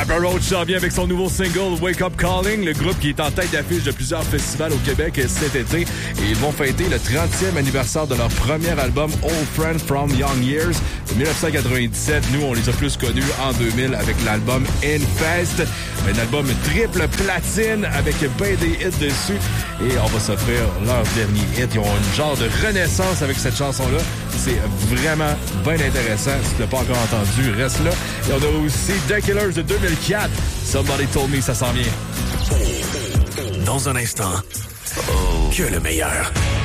Papa Roach s'en vient avec son nouveau single Wake Up Calling, le groupe qui est en tête d'affiche de plusieurs festivals au Québec cet été. Et ils vont fêter le 30e anniversaire de leur premier album Old Friend from Young Years de 1997. Nous, on les a plus connus en 2000 avec l'album Infest. Un album triple platine avec ben des hits dessus. Et on va s'offrir leur dernier hit. Ils ont une genre de renaissance avec cette chanson-là. C'est vraiment bien intéressant. Si tu l'as pas encore entendu, reste là. Et on a aussi The Killers de 2004. Somebody Told Me, ça s'en vient. Dans un instant, que le meilleur.